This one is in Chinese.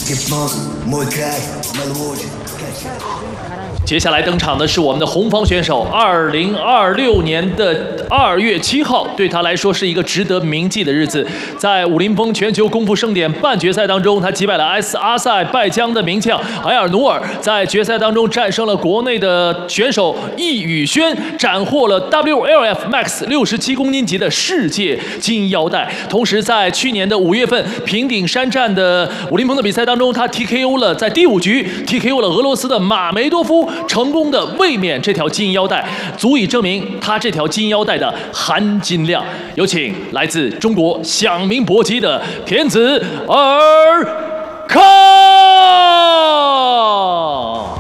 接下来登场的是我们的红方选手，2026年的2月7号，对他来说是一个值得铭记的日子。在武林风全球功夫盛典半决赛当中，他击败了阿塞拜疆的名将埃尔努尔，在决赛当中战胜了国内的选手易宇轩，斩获了 WLF Max 67公斤级的世界金腰带。同时，在去年的5月份平顶山站的武林风的比赛当中，他 TKO 了在第5局 TKO 了俄罗斯的马梅多夫。成功的卫冕这条金腰带，足以证明他这条金腰带的含金量。有请来自中国响名搏击的田子尔康。